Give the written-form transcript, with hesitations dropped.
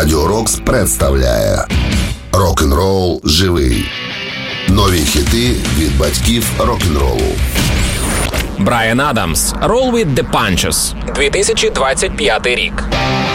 Радіо Рокс представляє Рок-н-рол живий. Нові хіти від батьків рок-н-ролу. Брайан Адамс, Roll with the Punches, 2025 рік.